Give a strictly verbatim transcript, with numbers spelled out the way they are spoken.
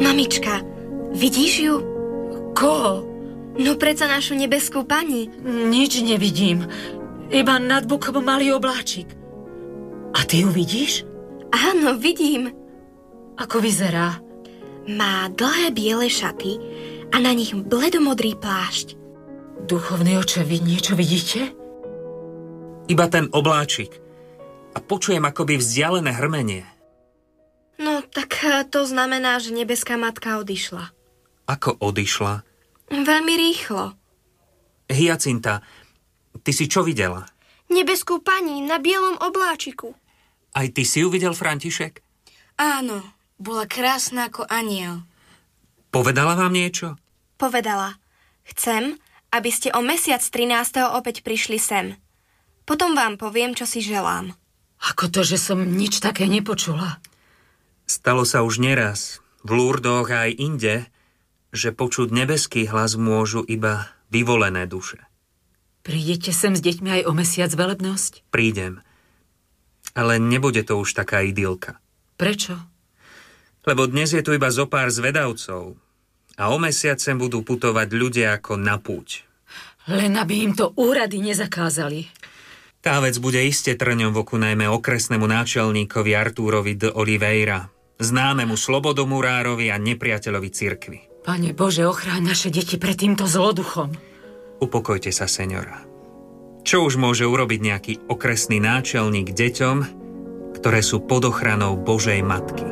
Mamička, vidíš ju? Koho? No predsa našu nebeskú pani. Nič nevidím. Iba nad bukom malý obláčik. A ty ju vidíš? Áno, vidím. Ako vyzerá? Má dlhé biele šaty a na nich bledomodrý plášť. Duchovný oče, vy niečo vidíte? Iba ten obláčik. A počujem akoby vzdialené hrmenie. No, tak to znamená, že nebeská matka odišla. Ako odišla? Veľmi rýchlo. Hyacinta, ty si čo videla? Nebeskú pani na bielom obláčiku. Aj ty si ju videl, František? Áno, bola krásna ako aniel. Povedala vám niečo? Povedala. Chcem, aby ste o mesiac trinásteho opäť prišli sem. Potom vám poviem, čo si želám. Ako to, že som nič také nepočula? Stalo sa už neraz, v Lurdoch aj inde, že počuť nebeský hlas môžu iba vyvolené duše. Prídete sem s deťmi aj o mesiac velebnosť? Prídem. Ale nebude to už taká idylka. Prečo? Lebo dnes je tu iba zopár zvedavcov a o mesiac sem budú putovať ľudia ako na púť. Len aby im to úrady nezakázali. Tá vec bude iste trňom v oku najmä okresnému náčelníkovi Artúrovi de Oliveira, známemu slobodomurárovi a nepriateľovi cirkvi. Pane Bože, ochráň naše deti pred týmto zloduchom. Upokojte sa, seňora. Čo už môže urobiť nejaký okresný náčelník deťom, ktoré sú pod ochranou Božej matky?